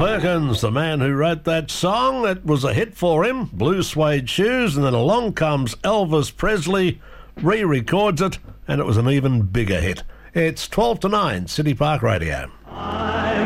Perkins, the man who wrote that song. It was a hit for him, Blue Suede Shoes, and then along comes Elvis Presley, re-records it, and it was an even bigger hit. It's 12 to 9, City Park Radio.